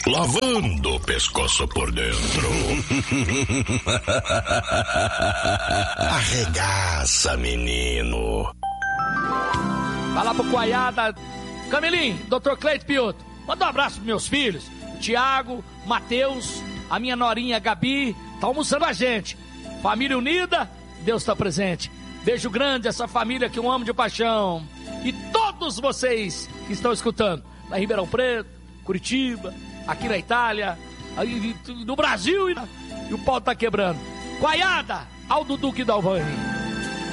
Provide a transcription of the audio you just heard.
lavando o pescoço por dentro. Arregaça, menino. Vai lá pro Coaiada. Camilim, Dr. Cleito Piotto, manda um abraço pros meus filhos, Tiago, Matheus, a minha norinha Gabi, tá almoçando a gente. Família unida, Deus tá presente. Beijo grande, essa família que eu amo de paixão. E todos vocês que estão escutando, lá em Ribeirão Preto, Curitiba, aqui na Itália, no Brasil, e o pau tá quebrando. Coaiada, ao Dudu que dá o banho.